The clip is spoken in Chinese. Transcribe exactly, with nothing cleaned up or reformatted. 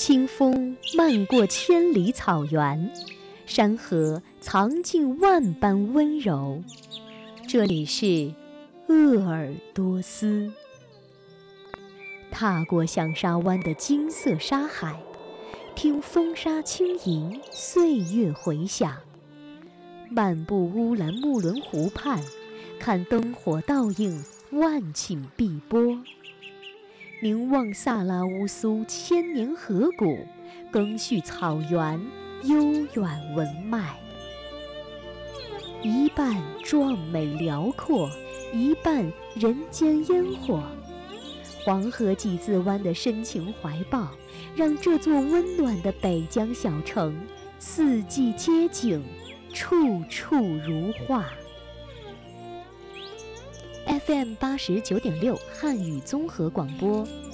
清风漫过千里草原，山河藏进万般温柔。这里是鄂尔多斯。踏过响沙湾的金色沙海，听风沙轻吟，岁月回响。漫步乌兰木伦湖畔，看灯火倒映万顷碧波。凝望萨拉乌苏千年河谷，更续草原悠远文脉。一半壮美辽阔，一半人间烟火。黄河几字湾的深情怀抱，让这座温暖的北疆小城四季皆景，处处如画。F M 八十九点六汉语综合广播。